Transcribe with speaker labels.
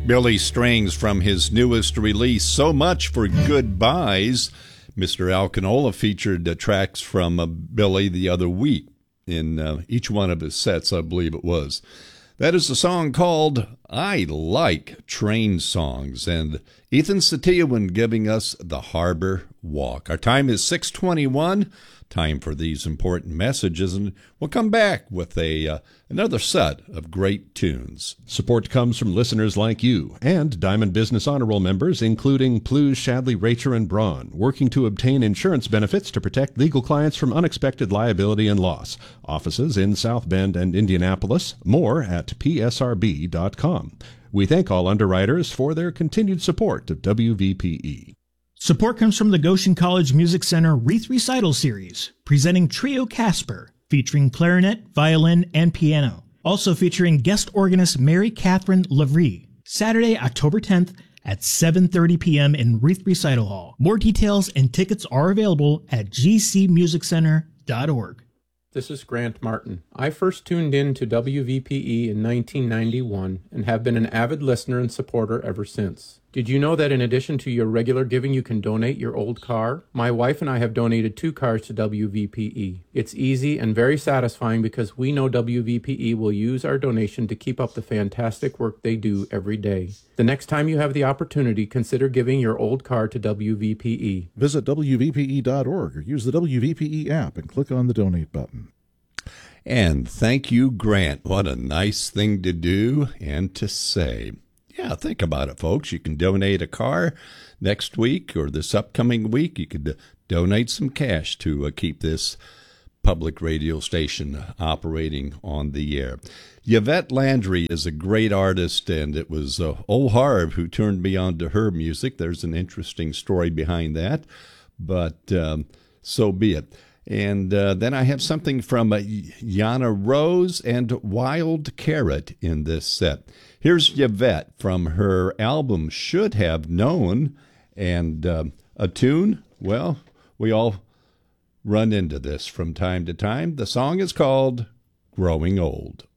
Speaker 1: Billy Strings from his newest release, So Much for Goodbyes. Mr. Al Canola featured tracks from Billy the other week in each one of his sets, I believe it was. That is a song called I Like Train Songs, and Ethan Satiawan giving us The Harbor Walk. Our time is 6:21. Time for these important messages, and we'll come back with another set of great tunes.
Speaker 2: Support comes from listeners like you and Diamond Business Honor Roll members, including Plews, Shadley, Racher, and Braun, working to obtain insurance benefits to protect legal clients from unexpected liability and loss. Offices in South Bend and Indianapolis. More at psrb.com. We thank all underwriters for their continued support of WVPE.
Speaker 3: Support comes from the Goshen College Music Center Wreath Recital Series, presenting Trio Casper, featuring clarinet, violin, and piano. Also featuring guest organist Mary Catherine Lavrie, Saturday, October 10th at 7:30 p.m. in Wreath Recital Hall. More details and tickets are available at gcmusiccenter.org.
Speaker 4: This is Grant Martin. I first tuned in to WVPE in 1991 and have been an avid listener and supporter ever since. Did you know that in addition to your regular giving, you can donate your old car? My wife and I have donated 2 cars to WVPE. It's easy and very satisfying because we know WVPE will use our donation to keep up the fantastic work they do every day. The next time you have the opportunity, consider giving your old car to WVPE.
Speaker 5: Visit WVPE.org or use the WVPE app and click on the donate button.
Speaker 1: And thank you, Grant. What a nice thing to do and to say. Yeah, think about it, folks. You can donate a car next week or this upcoming week. You could donate some cash to keep this public radio station operating on the air. Yvette Landry is a great artist, and it was old Harv who turned me on to her music. There's an interesting story behind that, but so be it. And then I have something from Yana Rose and Wild Carrot in this set. Here's Yvette from her album Should Have Known, and a tune, well, we all run into this from time to time. The song is called Growing Old.